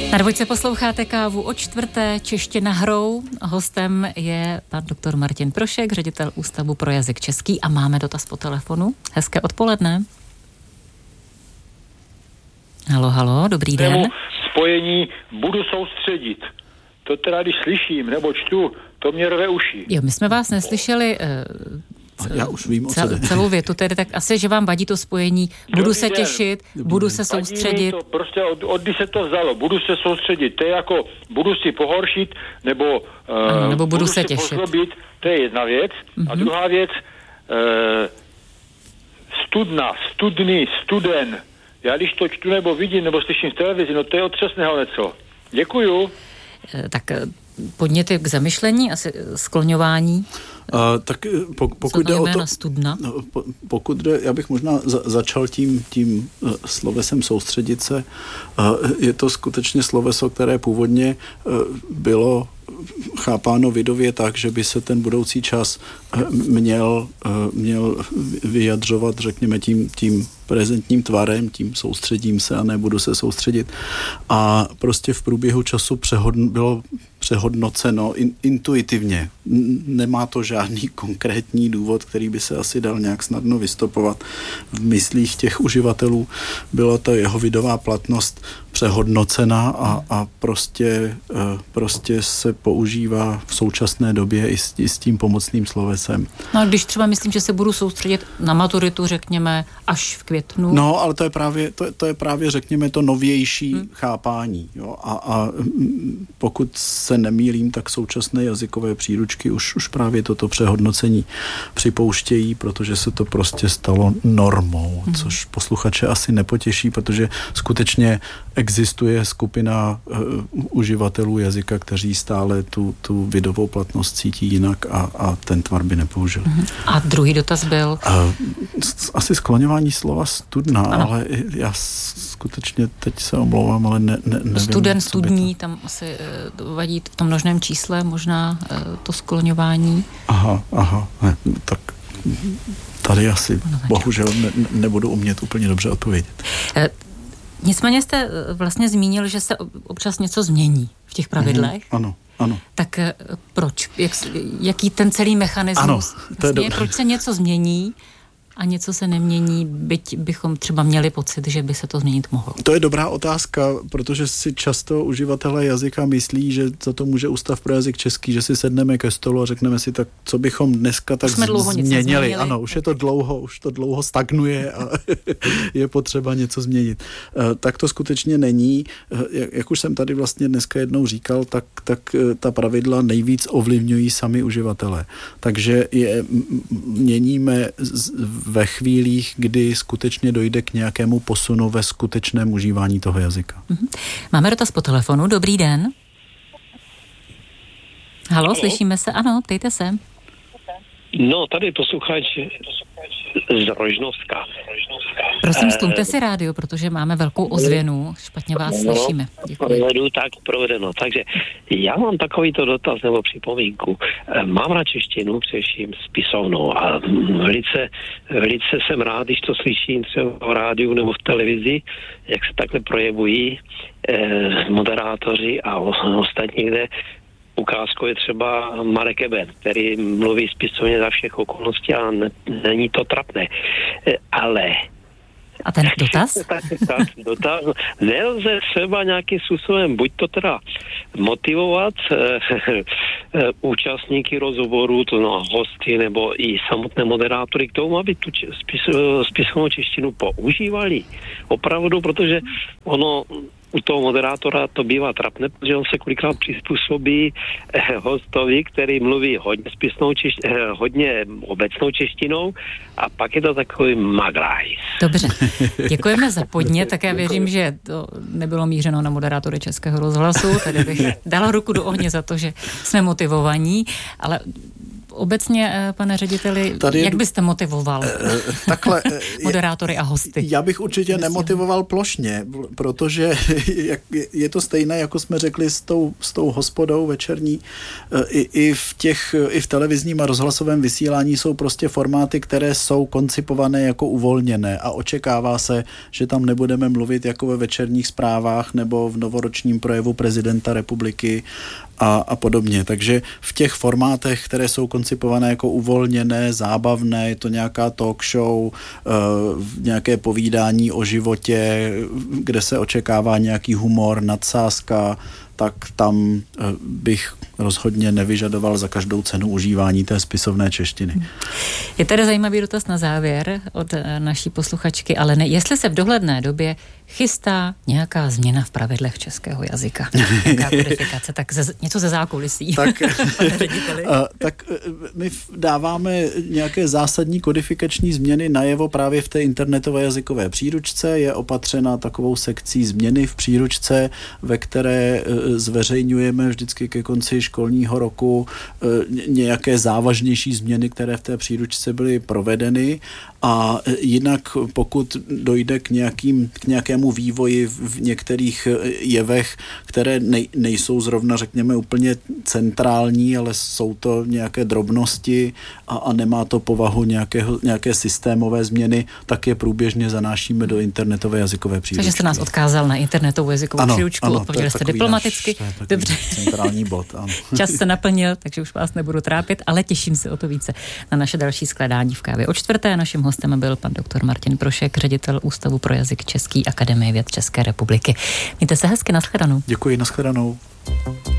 Na Dvojce posloucháte Kávu o čtvrté, čeština hrou. Hostem je pan doktor Martin Prošek, ředitel Ústavu pro jazyk český a máme dotaz po telefonu. Hezké odpoledne. Halo, dobrý den. Spojení budu soustředit. To teda, když slyším nebo čtu, to mě rve uši. Jo, my jsme vás neslyšeli já už vím, celou větu, tedy tak asi, že vám vadí to spojení, budu se těšit, budu se soustředit. To prostě od kdy se to vzalo, budu se soustředit, to je jako budu si pohoršit, nebo budu se těšit. Pozlobit, to je jedna věc. A druhá věc, studen. Já když to čtu nebo vidím, nebo slyším v televizi, no to je otřesného něco. Děkuju. Tak podněty k zamyšlení, asi skloňování. Tak pokud jde o to, studna. Pokud jde, já bych možná začal tím slovesem soustředit se. Je to skutečně sloveso, které původně bylo chápáno vidově tak, že by se ten budoucí čas měl vyjadřovat, řekněme, tím prezentním tvarem, tím soustředím se a nebudu se soustředit. A prostě v průběhu času bylo přehodnoceno intuitivně. Nemá to žádný konkrétní důvod, který by se asi dal nějak snadno vystopovat. V myslích těch uživatelů byla ta jeho vidová platnost přehodnocena a prostě se používá v současné době i s tím pomocným slovesem. No a když třeba myslím, že se budu soustředit na maturitu, řekněme, až v květnu. No, ale to je právě řekněme, to novější chápání. Jo? A pokud se nemýlím, tak současné jazykové příručky už právě toto přehodnocení připouštějí, protože se to prostě stalo normou, což posluchače asi nepotěší, protože skutečně existuje skupina uživatelů jazyka, kteří stále tu vidovou platnost cítí jinak a ten tvar by nepoužili. A druhý dotaz byl? Asi skloňování slova studna, ale já skutečně teď se omlouvám, ale nevím. Studní, tam asi vadí v tom množném čísle možná to skloňování. Aha, ne, tak tady asi bohužel nebudu umět úplně dobře odpovědět. Nicméně jste vlastně zmínil, že se občas něco změní v těch pravidlech. Ano. Tak proč? Jaký ten celý mechanismus? Ano, vlastně, proč se něco změní a něco se nemění, byť bychom třeba měli pocit, že by se to změnit mohlo? To je dobrá otázka, protože si často uživatelé jazyka myslí, že za to může Ústav pro jazyk český, že si sedneme ke stolu a řekneme si, tak co bychom dneska tak změnili. Ano, už to dlouho stagnuje a je potřeba něco změnit. Tak to skutečně není. Jak už jsem tady vlastně dneska jednou říkal, tak ta pravidla nejvíc ovlivňují sami uživatelé. Takže je měníme ve chvílích, kdy skutečně dojde k nějakému posunu ve skutečném užívání toho jazyka. Máme dotaz po telefonu. Dobrý den. Halo, slyšíme se? Ano, ptejte se. No, tady posluchač z Rožnovska. Prosím, stlumte si rádio, protože máme velkou ozvěnu. Špatně vás slyšíme. Děkuji. Tak provedeno. Takže já mám takovýto dotaz nebo připomínku. Mám rád češtinu, především spisovnou a velice jsem rád, když to slyším třeba v rádiu nebo v televizi, jak se takhle projevují moderátoři a ostatní, kde ukázkou je třeba Marek Eber, který mluví spisovně za všech okolností a není to trapné. Ale a ten dotaz? Dotaz. Nelze třeba nějakým způsobem buď to teda motivovat účastníky rozhovoru, to znamená hosty nebo i samotné moderátory k tomu, aby tu spisovnou češtinu používali. Opravdu, protože ono u toho moderátora to bývá trapné, protože on se kolikrát přizpůsobí hostovi, který mluví hodně obecnou češtinou a pak je to takový maglajs. Dobře, děkujeme za podnět, tak já věřím, že to nebylo mířeno na moderátory Českého rozhlasu, tady bych dala ruku do ohně za to, že jsme motivovaní, ale obecně, pane řediteli, jak byste motivoval moderátory a hosty? Já bych určitě nemotivoval plošně, protože je to stejné, jako jsme řekli s tou hospodou večerní. I v televizním a rozhlasovém vysílání jsou prostě formáty, které jsou koncipované jako uvolněné a očekává se, že tam nebudeme mluvit jako ve večerních zprávách nebo v novoročním projevu prezidenta republiky a podobně. Takže v těch formátech, které jsou koncipované jako uvolněné, zábavné, je to nějaká talk show, nějaké povídání o životě, kde se očekává nějaký humor, nadsázka, tak tam bych rozhodně nevyžadoval za každou cenu užívání té spisovné češtiny. Je tady zajímavý dotaz na závěr od naší posluchačky, ale ne, jestli se v dohledné době chystá nějaká změna v pravidlech českého jazyka, nějaká kodifikace, tak něco ze zákulisí. Tak my dáváme nějaké zásadní kodifikační změny najevo právě v té internetové jazykové příručce. Je opatřena takovou sekcí změny v příručce, ve které zveřejňujeme vždycky ke konci školního roku nějaké závažnější změny, které v té příručce byly provedeny, a jinak pokud dojde k nějakému vývoji v některých jevech, které nejsou zrovna, řekněme, úplně centrální, ale jsou to nějaké drobnosti a nemá to povahu nějaké systémové změny, tak je průběžně zanášíme do internetové jazykové příručky. Takže jste nás odkázal na internetovou jazykovou příručku, odpověděli jste diplomaticky. Dobře. Centrální bod, ano. Čas se naplnil, takže už vás nebudu trápit, ale těším se o to více na naše další shledání v kávě. O čtvrté naším hostem byl pan doktor Martin Prošek, ředitel Ústavu pro jazyk český Akademie věd České republiky. Mějte se hezky, nashledanou. Děkuji, nashledanou.